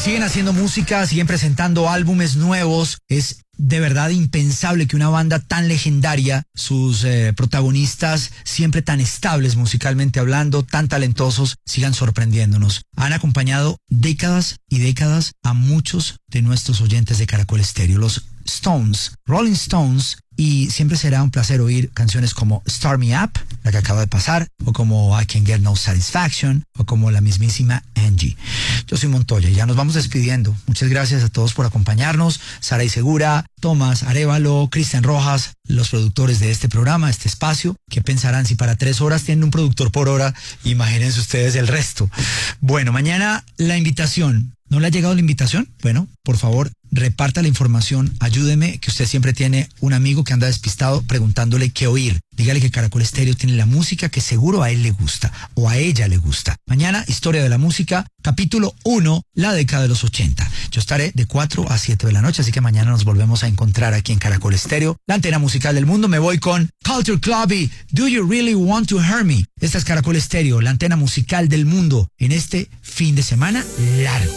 siguen haciendo música, siguen presentando álbumes nuevos. Es de verdad impensable que una banda tan legendaria, sus protagonistas siempre tan estables musicalmente hablando, tan talentosos, sigan sorprendiéndonos. Han acompañado décadas y décadas a muchos de nuestros oyentes de Caracol Estéreo, los Stones, Rolling Stones, y siempre será un placer oír canciones como Start Me Up, la que acaba de pasar, o como I Can Get No Satisfaction, o como la mismísima Angie. Yo soy Montoya y ya nos vamos despidiendo. Muchas gracias a todos por acompañarnos. Saray Segura, Tomás Arévalo, Cristian Rojas, los productores de este programa, este espacio. ¿Qué pensarán si para 3 horas tienen un productor por hora? Imagínense ustedes el resto. Bueno, mañana la invitación. ¿No le ha llegado la invitación? Bueno, por favor, reparta la información, ayúdeme, que usted siempre tiene un amigo que anda despistado preguntándole qué oír. Dígale que Caracol Estéreo tiene la música que seguro a él le gusta o a ella le gusta. Mañana, Historia de la Música, capítulo 1, la década de los 80. Yo estaré de 4 a 7 de la noche, así que mañana nos volvemos a encontrar aquí en Caracol Estéreo, la antena musical del mundo. Me voy con Culture Club y Do You Really Want to Hear Me? Esta es Caracol Estéreo, la antena musical del mundo, en este fin de semana largo.